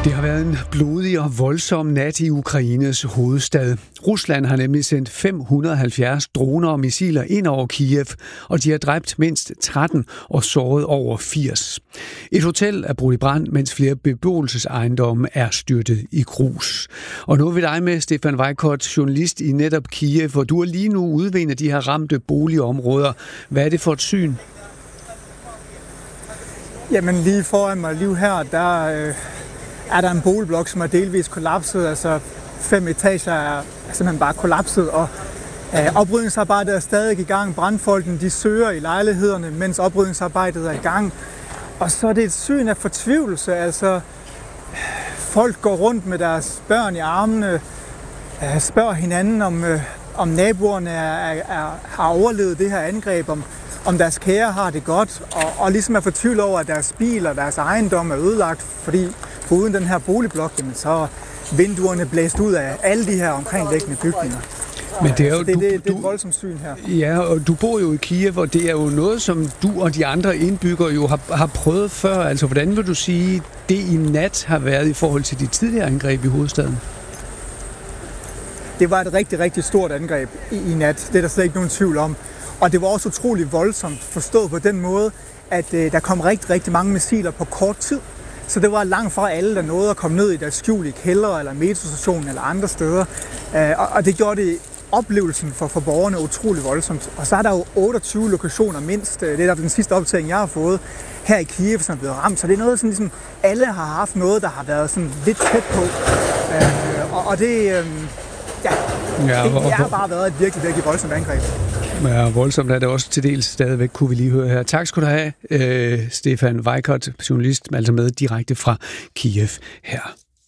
Det har været en blodig og voldsom nat i Ukraines hovedstad. Rusland har nemlig sendt 570 droner og missiler ind over Kiev, og de har dræbt mindst 13 og såret over 80. Et hotel er brudt i brand, mens flere beboelsesejendomme er styrtet i grus. Og nu er vi dig med, Stefan Weikert, journalist i netop Kiev, hvor du er lige nu ude ved en af de her ramte boligområder. Hvad er det for et syn? Jamen lige foran mig, lige her, der er der en boligblok, som er delvis kollapset. Altså 5 etager er simpelthen bare kollapset, og oprydningsarbejdet er stadig i gang. Brandfolkene, de søger i lejlighederne, mens oprydningsarbejdet er i gang. Og så er det et syn af fortvivlelse. Altså, folk går rundt med deres børn i armene, spørger hinanden, om naboerne har overlevet det her angreb, om deres kære har det godt, og ligesom er fortvivlet over, at deres bil og deres ejendom er ødelagt, fordi foruden den her boligblok, så er vinduerne blæst ud af alle de her omkringliggende bygninger. Men det er jo, det er et voldsomt syn her. Ja, og du bor jo i Kiev, og det er jo noget, som du og de andre indbyggere jo har prøvet før. Altså, hvordan vil du sige, det i nat har været i forhold til de tidligere angreb i hovedstaden? Det var et rigtig, rigtig stort angreb i nat. Det er der slet ikke nogen tvivl om. Og det var også utrolig voldsomt forstået på den måde, at der kom rigtig, rigtig mange missiler på kort tid. Så det var langt fra alle, der nåede at komme ned i deres skjul i kældre eller metrostationen eller andre steder. Og det gjorde det oplevelsen for borgerne utrolig voldsomt. Og så er der jo 28 lokationer mindst. Det er den sidste optagning, jeg har fået her i Kiev, som er blevet ramt. Så det er noget, sådan, ligesom alle har haft noget, der har været sådan lidt tæt på. Og det... det har bare været et virkelig, virkelig voldsomt angreb. Ja, voldsomt er det også til dels stadigvæk, kunne vi lige høre her. Tak skal du have, Stefan Weikert, journalist, altså med direkte fra Kiev her.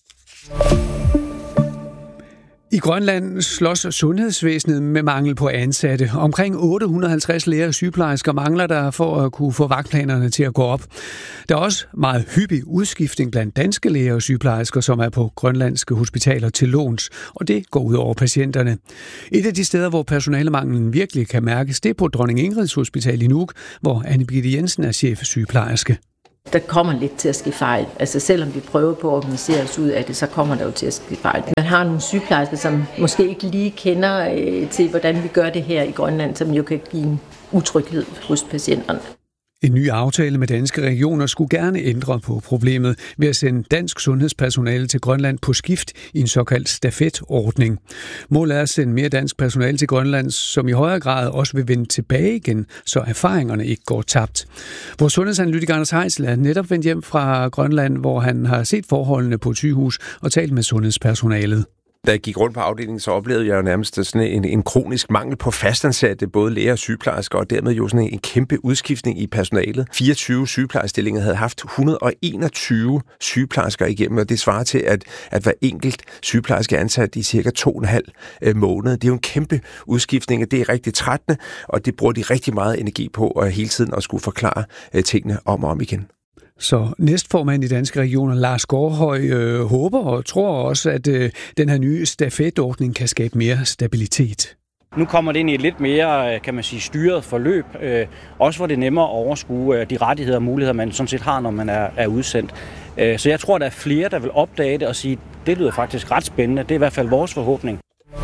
I Grønland slås sundhedsvæsenet med mangel på ansatte. Omkring 850 læger og sygeplejersker mangler der for at kunne få vagtplanerne til at gå op. Der er også meget hyppig udskiftning blandt danske læger og sygeplejersker, som er på grønlandske hospitaler til låns, og det går ud over patienterne. Et af de steder, hvor personalemanglen virkelig kan mærkes, det er på Dronning Ingrids Hospital i Nuuk, hvor Anne Birgitte Jensen er chefsygeplejerske. Der kommer lidt til at ske fejl. Altså selvom vi prøver på at organisere os ud af det, så kommer der jo til at ske fejl. Man har nogle sygeplejersker, som måske ikke lige kender til, hvordan vi gør det her i Grønland, som jo kan give en utryghed hos patienterne. En ny aftale med danske regioner skulle gerne ændre på problemet ved at sende dansk sundhedspersonale til Grønland på skift i en såkaldt stafetordning. Målet er at sende mere dansk personale til Grønland, som i højere grad også vil vende tilbage igen, så erfaringerne ikke går tabt. Vores sundhedsanalytiker Anders Heisel er netop vendt hjem fra Grønland, hvor han har set forholdene på et sygehus og talt med sundhedspersonalet. Da jeg gik rundt på afdelingen, så oplevede jeg jo nærmest sådan en kronisk mangel på fastansatte, både læger og sygeplejersker, og dermed jo sådan en kæmpe udskiftning i personalet. 24 sygeplejerstillinger havde haft 121 sygeplejersker igennem, og det svarer til, at hver enkelt sygeplejerske er ansat i cirka 2,5 måneder. Det er jo en kæmpe udskiftning, og det er rigtig trættende, og det bruger de rigtig meget energi på, og hele tiden at skulle forklare tingene om og om igen. Så næstformand i Danske Regioner, Lars Gårdhøj, håber og tror også, at den her nye stafetordning kan skabe mere stabilitet. Nu kommer det ind i et lidt mere, kan man sige, styret forløb, også hvor det er nemmere at overskue de rettigheder og muligheder, man sådan set har, når man er udsendt. Så jeg tror, der er flere, der vil opdage det og sige, det lyder faktisk ret spændende. Det er i hvert fald vores forhåbning.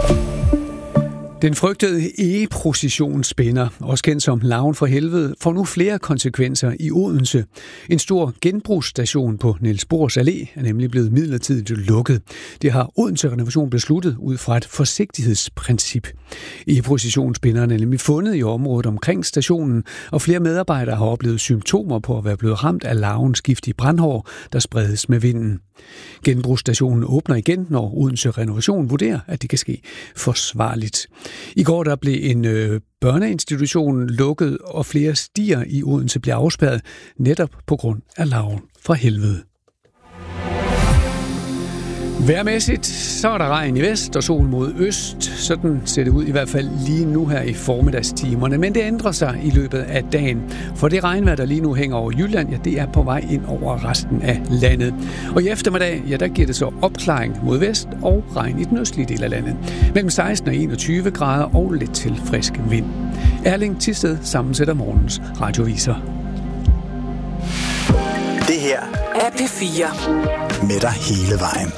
Den frygtede egeprocessionsspænder, også kendt som Larven fra Helvede, får nu flere konsekvenser i Odense. En stor genbrugsstation på Niels Bohrs Allé er nemlig blevet midlertidigt lukket. Det har Odense Renovation besluttet ud fra et forsigtighedsprincip. Egeprocessionsspænderen er nemlig fundet i området omkring stationen, og flere medarbejdere har oplevet symptomer på at være blevet ramt af larvens giftige brandhår, der spredes med vinden. Genbrugsstationen åbner igen, når Odense Renovation vurderer, at det kan ske forsvarligt. I går der blev en børneinstitution lukket, og flere stier i Odense blev afspærret netop på grund af larven fra helvede. Vejrmæssigt, så er der regn i vest og sol mod øst. Sådan ser det ud i hvert fald lige nu her i formiddagstimerne. Men det ændrer sig i løbet af dagen. For det regnvejr, der lige nu hænger over Jylland, ja, det er på vej ind over resten af landet. Og i eftermiddag, ja, der giver det så opklaring mod vest og regn i den østlige del af landet. Mellem 16 og 21 grader og lidt til frisk vind. Erling Thisted sammensætter morgens radioviser. Det her af P4. Med dig hele vejen.